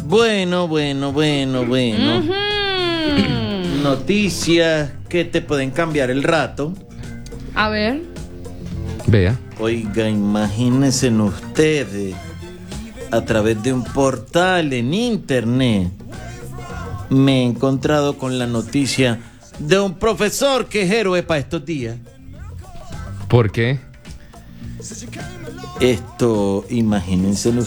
Bueno. Noticias que te pueden cambiar el rato. A ver. Vea. Oiga, imagínense ustedes, a través de un portal en internet, me he encontrado con la noticia de un profesor que es héroe para estos días. ¿Por qué? Imagínense